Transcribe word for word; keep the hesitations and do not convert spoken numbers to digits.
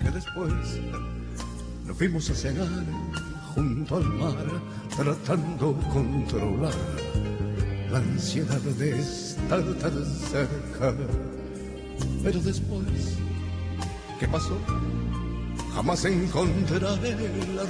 que después nos fuimos a cenar junto al mar, tratando de controlar la ansiedad de estar tan cerca. Pero después, ¿qué pasó? Jamás encontraré la